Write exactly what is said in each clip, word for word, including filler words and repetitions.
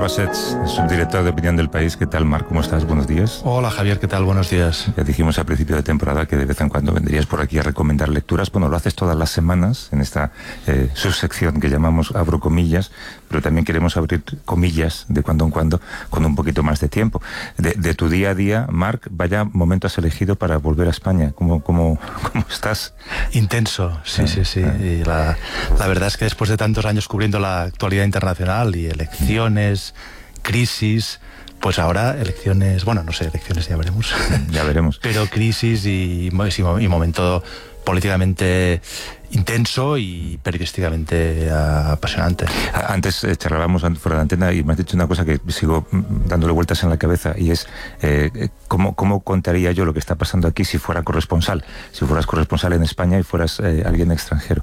Bassets, subdirector de Opinión del País. ¿Qué tal, Marc? ¿Cómo estás? Buenos días. Hola, Javier. ¿Qué tal? Buenos días. Ya dijimos a principio de temporada que de vez en cuando vendrías por aquí a recomendar lecturas. Bueno, lo haces todas las semanas en esta eh, subsección que llamamos Abro Comillas, pero también queremos abrir comillas de cuando en cuando con un poquito más de tiempo. De, de tu día a día, Marc, vaya momento has elegido para volver a España. ¿Cómo, cómo, cómo estás? Intenso, sí, ah, sí, sí. Ah. Y la, la verdad es que después de tantos años cubriendo la actualidad internacional y elecciones, crisis, pues ahora elecciones, bueno, no sé, elecciones ya veremos. Ya veremos. Pero crisis y, y, y momento políticamente intenso y periodísticamente uh, apasionante. Antes eh, charlábamos fuera de la antena y me has dicho una cosa que sigo dándole vueltas en la cabeza, y es eh, ¿cómo, cómo contaría yo lo que está pasando aquí si fuera corresponsal, si fueras corresponsal en España y fueras eh, alguien extranjero.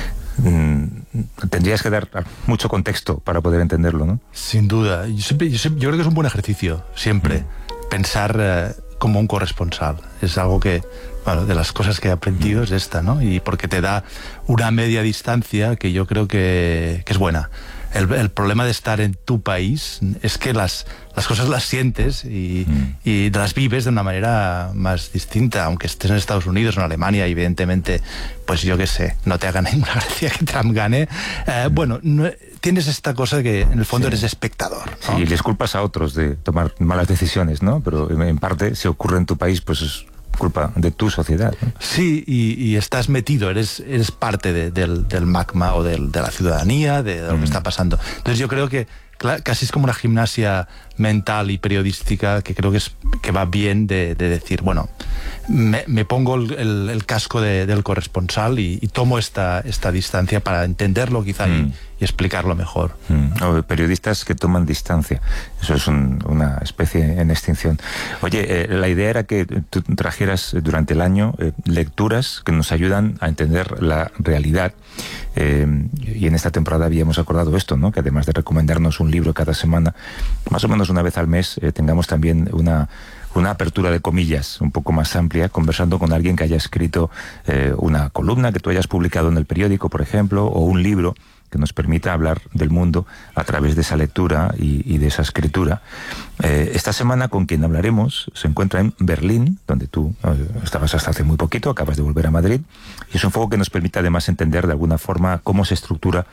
Mm, tendrías que dar mucho contexto para poder entenderlo, ¿no? Sin duda. Yo, siempre, yo, siempre, yo creo que es un buen ejercicio siempre mm. pensar eh, como un corresponsal. Es algo que, bueno, de las cosas que he aprendido es esta, ¿no? Y porque te da una media distancia que yo creo que, que es buena. El, el problema de estar en tu país es que las, las cosas las sientes y, mm. y las vives de una manera más distinta, aunque estés en Estados Unidos o en Alemania, y evidentemente, pues yo qué sé, no te haga ninguna gracia que Trump gane. Eh, mm. Bueno, no, tienes esta cosa que en el fondo sí. eres espectador, ¿no? Sí, y les culpas a otros de tomar malas decisiones, ¿no? Pero en parte, si ocurre en tu país, pues es culpa de tu sociedad, ¿no? Sí, y, y estás metido, eres, eres parte de, del, del magma o del, de la ciudadanía, de, de lo mm. que está pasando. Entonces yo creo que casi es como una gimnasia mental y periodística que creo que, es, que va bien de, de decir, bueno, me, me pongo el, el, el casco de, del corresponsal y, y tomo esta, esta distancia para entenderlo quizá mm. y, y explicarlo mejor. Mm. O periodistas que toman distancia, eso es un, una especie en extinción. Oye, eh, la idea era que tú trajeras durante el año eh, lecturas que nos ayudan a entender la realidad, eh, y en esta temporada habíamos acordado esto, ¿no? Que además de recomendarnos un libro cada semana, más o menos una vez al mes, eh, tengamos también una una apertura de comillas un poco más amplia, conversando con alguien que haya escrito eh, una columna que tú hayas publicado en el periódico, por ejemplo, o un libro que nos permita hablar del mundo a través de esa lectura y, y de esa escritura. Eh, esta semana con quien hablaremos se encuentra en Berlín, donde tú eh, estabas hasta hace muy poquito, acabas de volver a Madrid, y es un foco que nos permite además entender de alguna forma cómo se estructura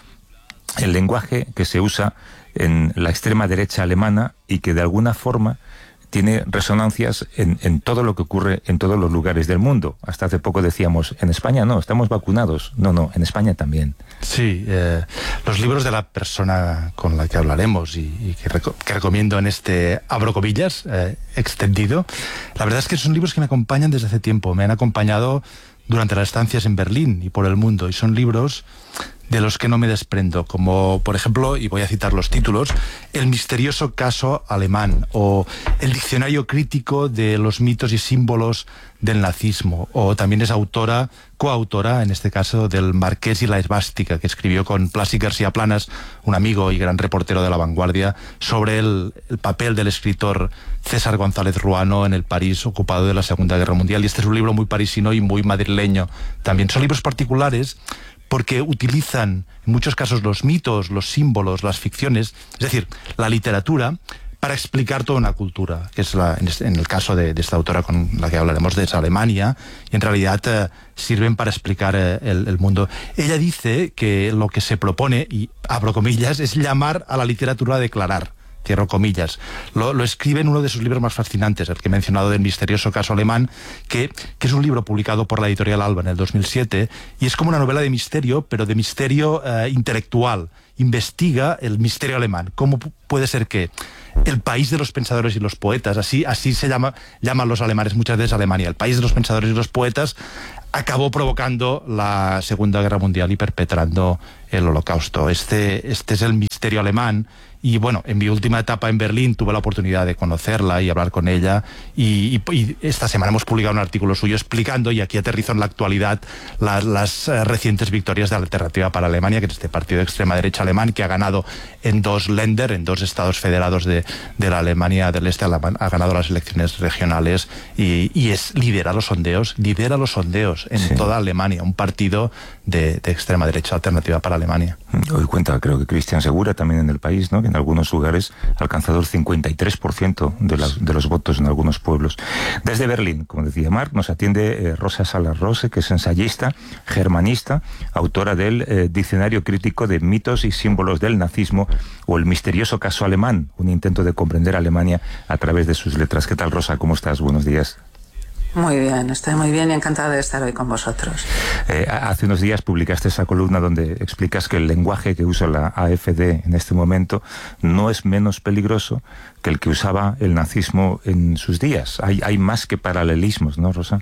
el lenguaje que se usa en la extrema derecha alemana y que de alguna forma tiene resonancias en, en todo lo que ocurre en todos los lugares del mundo. Hasta hace poco decíamos, en España no, estamos vacunados. No, no, en España también. Sí, eh, los libros de la persona con la que hablaremos y, y que, reco que recomiendo en este abro comillas eh, extendido, la verdad es que son libros que me acompañan desde hace tiempo. Me han acompañado durante las estancias en Berlín y por el mundo, y son libros de los que no me desprendo, como por ejemplo, y voy a citar los títulos, El misterioso caso alemán, o El diccionario crítico de los mitos y símbolos del nazismo, o también es autora, coautora, en este caso, del Marqués y la esvástica, que escribió con Plácido García Planas, un amigo y gran reportero de La Vanguardia, sobre el, el papel del escritor César González Ruano en el París ocupado de la Segunda Guerra Mundial. Y este es un libro muy parisino y muy madrileño también. Son libros particulares porque utilizan en muchos casos los mitos, los símbolos, las ficciones, es decir, la literatura, para explicar toda una cultura, que es la, en, este, en el caso de, de esta autora con la que hablaremos, de Alemania, y en realidad eh, sirven para explicar eh, el, el mundo. Ella dice que lo que se propone, y abro comillas, es llamar a la literatura a declarar. Cierro comillas. Lo, lo escribe en uno de sus libros más fascinantes, el que he mencionado, del misterioso caso alemán, que, que es un libro publicado por la editorial Alba en el dos mil siete, y es como una novela de misterio, pero de misterio eh, intelectual. Investiga el misterio alemán. ¿Cómo puede ser que el país de los pensadores y los poetas, así, así se llama, llaman los alemanes muchas veces Alemania, el país de los pensadores y los poetas, acabó provocando la Segunda Guerra Mundial y perpetrando el Holocausto? Este, este es el misterio alemán. Y bueno, en mi última etapa en Berlín tuve la oportunidad de conocerla y hablar con ella, y, y, y esta semana hemos publicado un artículo suyo explicando, y aquí aterrizo en la actualidad, las, las uh, recientes victorias de Alternativa para Alemania, que es este partido de extrema derecha alemán, que ha ganado en dos Länder, en dos estados federados de, de la Alemania del Este, ha ganado las elecciones regionales y, y es lidera los sondeos, lidera los sondeos en sí. toda Alemania, un partido de, de extrema derecha, Alternativa para Alemania. Hoy cuenta, creo que Christian Segura también en el país, ¿no?, que en algunos lugares ha alcanzado el cincuenta y tres por ciento de, las, de los votos en algunos pueblos. Desde Berlín, como decía Marc, nos atiende eh, Rosa Salas-Rose, que es ensayista, germanista, autora del eh, Diccionario Crítico de Mitos y Símbolos del Nazismo, o El misterioso caso alemán, un intento de comprender Alemania a través de sus letras. ¿Qué tal, Rosa? ¿Cómo estás? Buenos días. Muy bien, estoy muy bien y encantada de estar hoy con vosotros. Eh, hace unos días publicaste esa columna donde explicas que el lenguaje que usa la A F D en este momento no es menos peligroso que el que usaba el nazismo en sus días. Hay, hay más que paralelismos, ¿no, Rosa?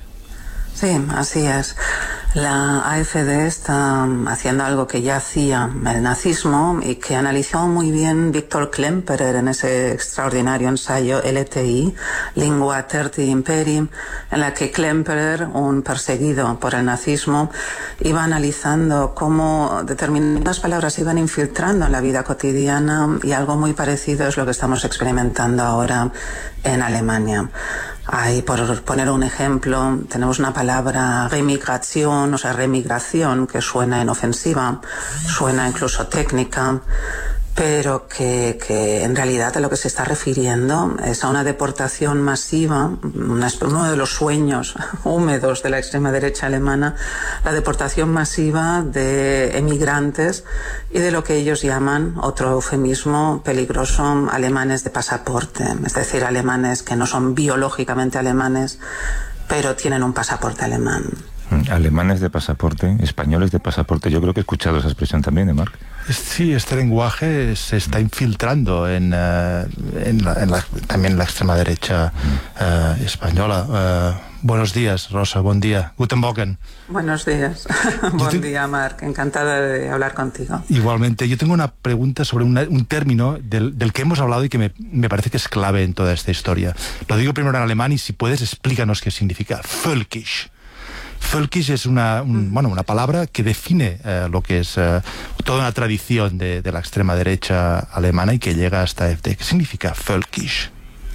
Sí, así es. La A F D está haciendo algo que ya hacía el nazismo y que analizó muy bien Viktor Klemperer en ese extraordinario ensayo L T I, Lingua Tertii Imperii, en la que Klemperer, un perseguido por el nazismo, iba analizando cómo determinadas palabras se iban infiltrando en la vida cotidiana, y algo muy parecido es lo que estamos experimentando ahora en Alemania. Hay, por poner un ejemplo, tenemos una palabra remigración, o sea, remigración, que suena inofensiva, suena incluso técnica, pero que, que en realidad a lo que se está refiriendo es a una deportación masiva, una, uno de los sueños húmedos de la extrema derecha alemana, la deportación masiva de emigrantes y de lo que ellos llaman, otro eufemismo peligroso, alemanes de pasaporte, es decir, alemanes que no son biológicamente alemanes, pero tienen un pasaporte alemán. Alemanes de pasaporte, españoles de pasaporte. Yo creo que he escuchado esa expresión también, ¿eh, Marc? Sí, este lenguaje se está infiltrando en, uh, en, la, en la, también en la extrema derecha uh, española. Uh, buenos días, Rosa, buen día. Guten Morgen. Buenos días. Buen te... día, Marc. Encantada de hablar contigo. Igualmente. Yo tengo una pregunta sobre una, un término del, del que hemos hablado y que me, me parece que es clave en toda esta historia. Lo digo primero en alemán y, si puedes, explícanos qué significa. Völkisch. Völkisch es una, un, bueno, una palabra que define eh, lo que es eh, toda una tradición de, de la extrema derecha alemana y que llega hasta F D. ¿Qué significa Völkisch?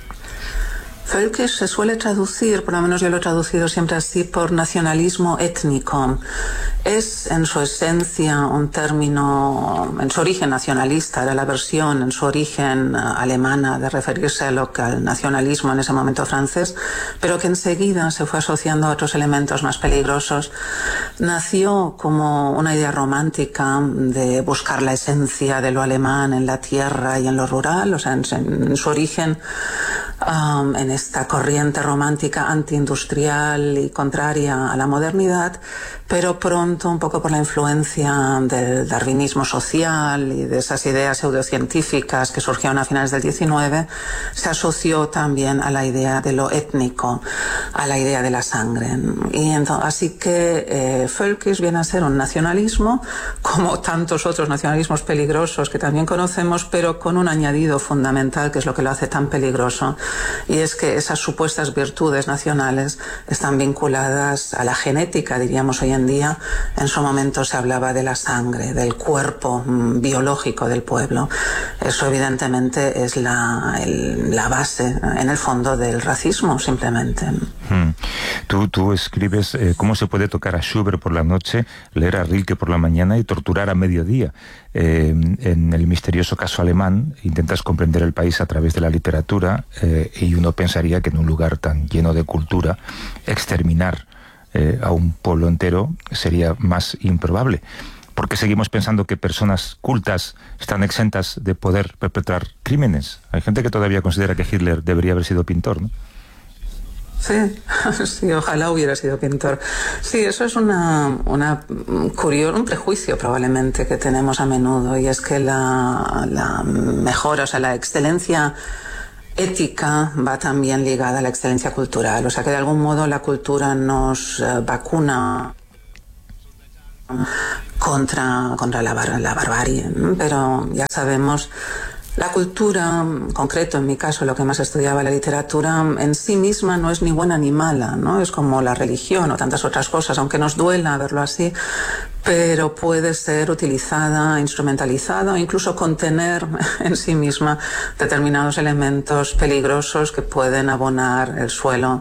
Völkisch se suele traducir, por lo menos yo lo he traducido siempre así, por nacionalismo étnico. Es en su esencia un término, en su origen nacionalista, era la versión en su origen alemana de referirse a lo que al nacionalismo en ese momento francés, pero que enseguida se fue asociando a otros elementos más peligrosos. Nació como una idea romántica de buscar la esencia de lo alemán en la tierra y en lo rural, o sea, en, en su origen Um, en esta corriente romántica antiindustrial y contraria a la modernidad, pero pronto, un poco por la influencia del darwinismo social y de esas ideas pseudocientíficas que surgieron a finales del diecinueve, se asoció también a la idea de lo étnico, a la idea de la sangre. Y entonces, así que eh, Völkisch viene a ser un nacionalismo, como tantos otros nacionalismos peligrosos que también conocemos, pero con un añadido fundamental que es lo que lo hace tan peligroso, y es que esas supuestas virtudes nacionales están vinculadas a la genética, diríamos hoy en día. En su momento se hablaba de la sangre, del cuerpo mmm, biológico del pueblo. Eso evidentemente es la, el, la base, en el fondo, del racismo, simplemente. Hmm. Tú, tú escribes eh, cómo se puede tocar a Schubert por la noche, leer a Rilke por la mañana y torturar a mediodía. Eh, en El misterioso caso alemán intentas comprender el país a través de la literatura, eh, y uno pensaría que en un lugar tan lleno de cultura exterminar eh, a un pueblo entero sería más improbable. ¿Por qué seguimos pensando que personas cultas están exentas de poder perpetrar crímenes? Hay gente que todavía considera que Hitler debería haber sido pintor, ¿no? Sí, sí, ojalá hubiera sido pintor. Sí, eso es una, una curioso, un prejuicio probablemente que tenemos a menudo, y es que la, la mejora, o sea, la excelencia ética va también ligada a la excelencia cultural, o sea que de algún modo la cultura nos uh, vacuna contra, contra la, bar, la barbarie, pero ya sabemos La cultura, en concreto, en mi caso, lo que más estudiaba, la literatura, en sí misma no es ni buena ni mala, ¿no? Es como la religión o tantas otras cosas, aunque nos duela verlo así, pero puede ser utilizada, instrumentalizada o incluso contener en sí misma determinados elementos peligrosos que pueden abonar el suelo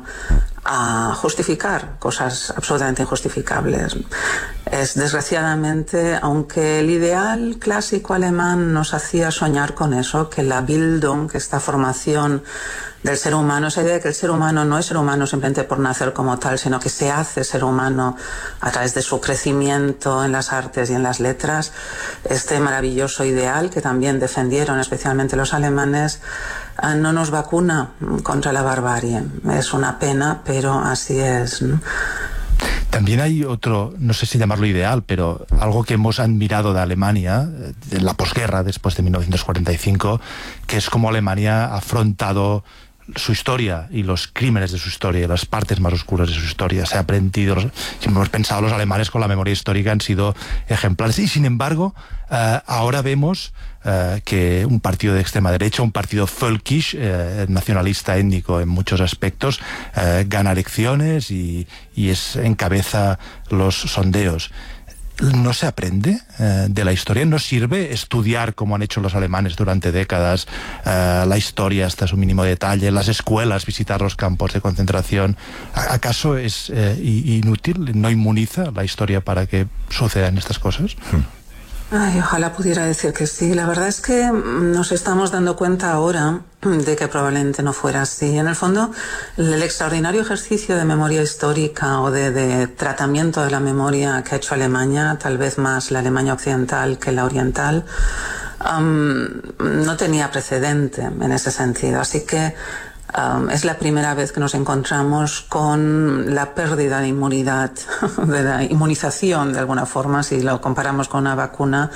a justificar cosas absolutamente injustificables. Es desgraciadamente, aunque el ideal clásico alemán nos hacía soñar con eso, que la Bildung, que esta formación del ser humano, esa idea de que el ser humano no es ser humano simplemente por nacer como tal, sino que se hace ser humano a través de su crecimiento en las artes y en las letras, este maravilloso ideal que también defendieron especialmente los alemanes, no nos vacuna contra la barbarie. Es una pena, pero así es, ¿no? También hay otro, no sé si llamarlo ideal, pero algo que hemos admirado de Alemania, de la posguerra, después de mil novecientos cuarenta y cinco, que es como Alemania ha afrontado su historia y los crímenes de su historia y las partes más oscuras de su historia. Se ha aprendido, si hemos pensado, los alemanes con la memoria histórica han sido ejemplares, y sin embargo eh, ahora vemos eh, que un partido de extrema derecha, un partido völkisch, eh, nacionalista étnico en muchos aspectos, eh, gana elecciones y, y es, encabeza los sondeos. ¿No se aprende eh, de la historia? ¿No sirve estudiar, como han hecho los alemanes durante décadas, eh, la historia hasta su mínimo detalle, las escuelas, visitar los campos de concentración? ¿Acaso es eh, inútil? ¿No inmuniza la historia para que sucedan estas cosas? Ay, ojalá pudiera decir que sí. La verdad es que nos estamos dando cuenta ahora de que probablemente no fuera así. En el fondo, el extraordinario ejercicio de memoria histórica o de, de tratamiento de la memoria que ha hecho Alemania, tal vez más la Alemania occidental que la oriental, um, no tenía precedente en ese sentido. Así que Um, es la primera vez que nos encontramos con la pérdida de inmunidad, de la inmunización de alguna forma, si lo comparamos con una vacuna,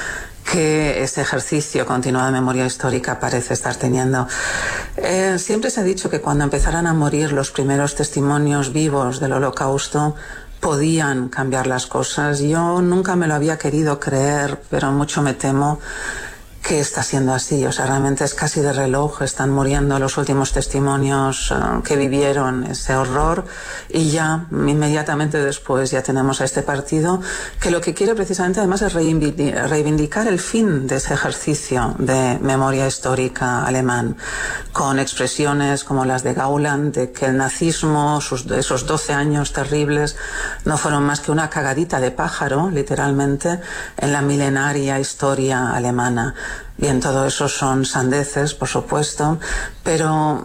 que ese ejercicio continuado de memoria histórica parece estar teniendo. Eh, siempre se ha dicho que cuando empezaran a morir los primeros testimonios vivos del Holocausto, podían cambiar las cosas. Yo nunca me lo había querido creer, pero mucho me temo que está siendo así. O sea, realmente es casi de reloj. Están muriendo los últimos testimonios uh, que vivieron ese horror, y ya inmediatamente después ya tenemos a este partido que lo que quiere precisamente además es reivindicar el fin de ese ejercicio de memoria histórica alemán, con expresiones como las de Gauland, de que el nazismo, sus, esos doce años terribles, no fueron más que una cagadita de pájaro, literalmente, en la milenaria historia alemana. Bien, todo eso son sandeces, por supuesto, pero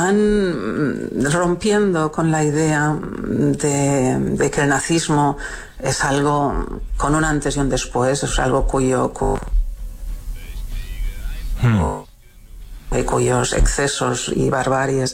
van rompiendo con la idea de, de que el nazismo es algo con un antes y un después, es algo cuyo, cu, hmm. cuyos excesos y barbaries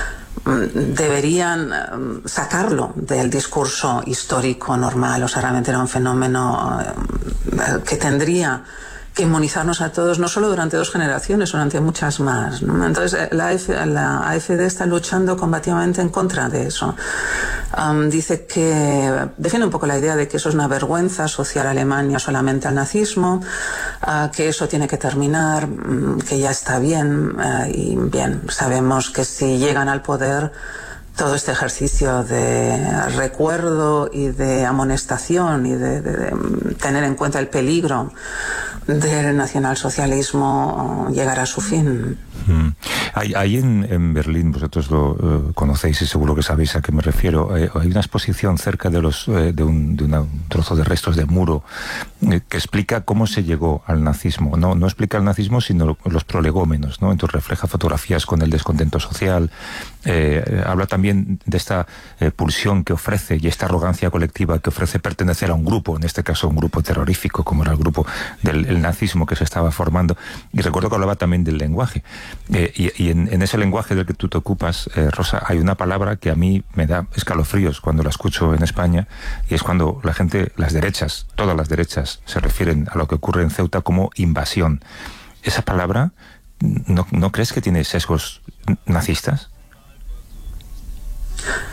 deberían sacarlo del discurso histórico normal. O sea, realmente era un fenómeno que tendría que inmunizarnos a todos, no solo durante dos generaciones, durante muchas más, ¿no? Entonces la, A F, la A F D está luchando combativamente en contra de eso. Um, dice que defiende un poco la idea de que eso es una vergüenza asociar a Alemania solamente al nazismo, uh, que eso tiene que terminar, um, que ya está bien, uh, y bien, sabemos que si llegan al poder, todo este ejercicio de recuerdo y de amonestación y de, de, de tener en cuenta el peligro del nacionalsocialismo llegará a su fin. Mm. Hay, hay en, en Berlín, vosotros lo uh, conocéis y seguro que sabéis a qué me refiero, hay, hay una exposición cerca de los eh, de, un, de una, un trozo de restos de muro eh, que explica cómo se llegó al nazismo. No, no explica el nazismo, sino los prolegómenos, ¿no? Entonces refleja fotografías con el descontento social, eh, habla también de esta eh, pulsión que ofrece y esta arrogancia colectiva que ofrece pertenecer a un grupo, en este caso un grupo terrorífico como era el grupo del el nazismo que se estaba formando. Y recuerdo que hablaba también del lenguaje. Eh, y y en, en ese lenguaje del que tú te ocupas, eh, Rosa, hay una palabra que a mí me da escalofríos cuando la escucho en España, y es cuando la gente, las derechas, todas las derechas, se refieren a lo que ocurre en Ceuta como invasión. ¿Esa palabra no, no crees que tiene sesgos nazistas?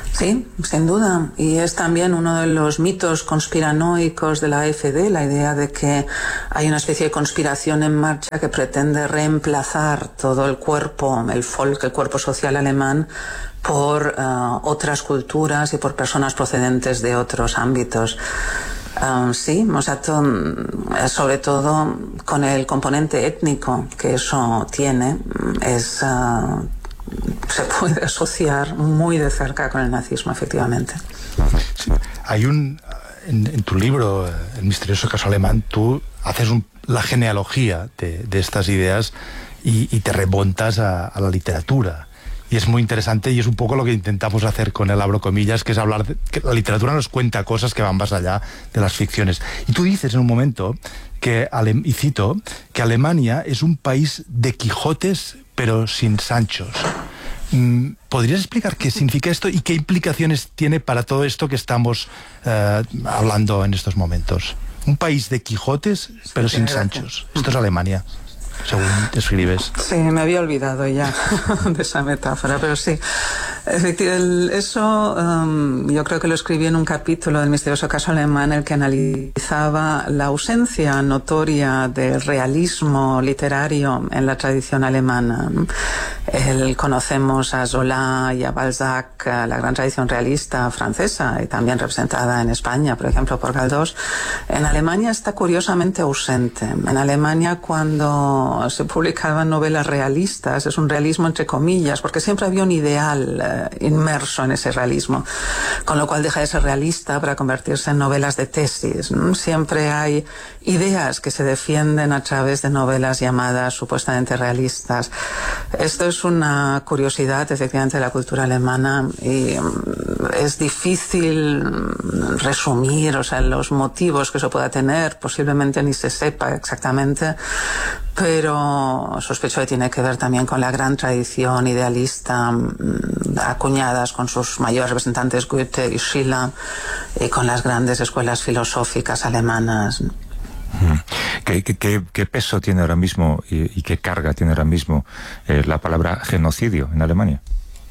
Sí, sin duda. Y es también uno de los mitos conspiranoicos de la AfD, la idea de que hay una especie de conspiración en marcha que pretende reemplazar todo el cuerpo, el Volk, el cuerpo social alemán, por uh, otras culturas y por personas procedentes de otros ámbitos. Um, sí, o sea, to, sobre todo con el componente étnico que eso tiene, es... Uh, se puede asociar muy de cerca con el nazismo, efectivamente. Sí. Hay un... En, en tu libro, El misterioso caso alemán, tú haces un, la genealogía de, de estas ideas y, y te remontas a, a la literatura. Y es muy interesante y es un poco lo que intentamos hacer con el abro comillas, que es hablar de que la literatura nos cuenta cosas que van más allá de las ficciones. Y tú dices en un momento que, y cito, que Alemania es un país de Quijotes pero sin Sanchos. ¿Podrías explicar qué significa esto y qué implicaciones tiene para todo esto que estamos eh, hablando en estos momentos? Un país de Quijotes pero sin Sanchos. Esto es Alemania, según te escribes. Sí, me había olvidado ya de esa metáfora, pero sí. Efectivamente, eso um, yo creo que lo escribí en un capítulo del misterioso caso alemán, el que analizaba la ausencia notoria del realismo literario en la tradición alemana. El, conocemos a Zola y a Balzac, la gran tradición realista francesa y también representada en España, por ejemplo, por Galdós. En Alemania está curiosamente ausente. En Alemania, cuando se publicaban novelas realistas, es un realismo entre comillas, porque siempre había un ideal eh, inmerso en ese realismo, con lo cual deja de ser realista para convertirse en novelas de tesis. Siempre hay ideas que se defienden a través de novelas llamadas supuestamente realistas. Esto es una curiosidad, efectivamente, de la cultura alemana y es difícil resumir, o sea, los motivos que eso pueda tener, posiblemente ni se sepa exactamente, pero sospecho que tiene que ver también con la gran tradición idealista acuñadas con sus mayores representantes Goethe y Schiller y con las grandes escuelas filosóficas alemanas. ¿Qué, qué, qué peso tiene ahora mismo y, y qué carga tiene ahora mismo eh, la palabra genocidio en Alemania?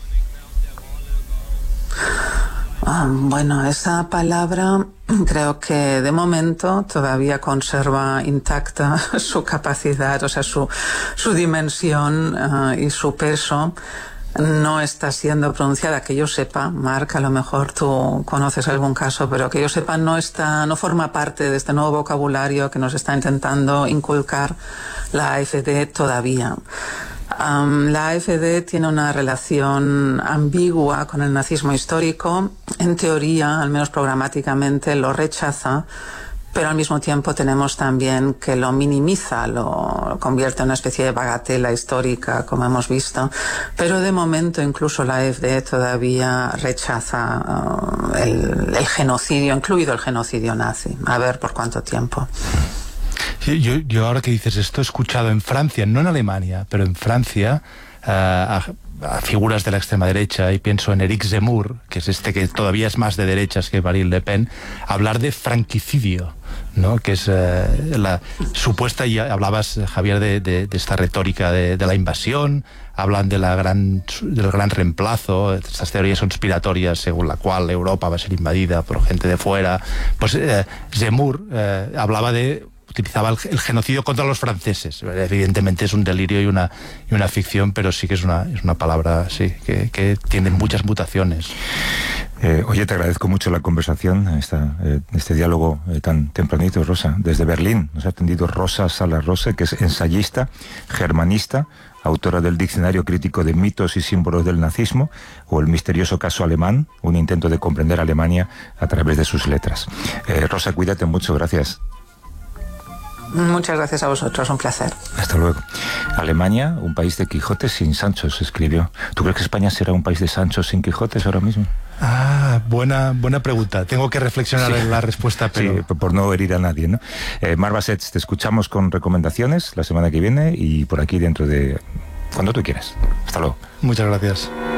Ah, bueno, esa palabra creo que de momento todavía conserva intacta su capacidad, o sea, su, su dimensión uh, y su peso. No está siendo pronunciada, que yo sepa, Marc, a lo mejor tú conoces algún caso, pero que yo sepa no está, no forma parte de este nuevo vocabulario que nos está intentando inculcar la AfD todavía. Um, la AfD tiene una relación ambigua con el nazismo histórico. En teoría, al menos programáticamente, lo rechaza, pero al mismo tiempo tenemos también que lo minimiza, lo convierte en una especie de bagatela histórica, como hemos visto. Pero de momento incluso la AfD todavía rechaza uh, el, el genocidio, incluido el genocidio nazi. A ver por cuánto tiempo. Sí, yo, yo ahora que dices esto he escuchado en Francia, no en Alemania, pero en Francia, uh, a, a figuras de la extrema derecha, y pienso en Éric Zemmour, que es este que todavía es más de derechas que Marine Le Pen, hablar de franquicidio, ¿no? Que es uh, la supuesta, y hablabas, Javier, de, de, de esta retórica de, de la invasión. Hablan de la gran, del gran reemplazo, estas teorías conspiratorias según la cual Europa va a ser invadida por gente de fuera. Pues eh, Zemmour eh, hablaba de, utilizaba el, el genocidio contra los franceses. Evidentemente es un delirio y una, y una ficción, pero sí que es una, es una palabra, sí, que, que tiene muchas mutaciones. Eh, oye, te agradezco mucho la conversación, esta, eh, este diálogo eh, tan tempranito, Rosa. Desde Berlín nos ha atendido Rosa Sala Rose, que es ensayista, germanista, autora del Diccionario Crítico de Mitos y Símbolos del Nazismo, o El misterioso caso alemán, un intento de comprender Alemania a través de sus letras. Eh, Rosa, cuídate mucho, gracias. Muchas gracias a vosotros, un placer. Hasta luego. Alemania, un país de Quijotes sin Sanchos, escribió. ¿Tú crees que España será un país de Sanchos sin Quijotes ahora mismo? Ah, buena, buena pregunta. Tengo que reflexionar sí. en la respuesta, pero... Sí, por no herir a nadie, ¿no? Eh, Marc Bassets, te escuchamos con recomendaciones la semana que viene y por aquí dentro de... cuando tú quieras. Hasta luego. Muchas gracias.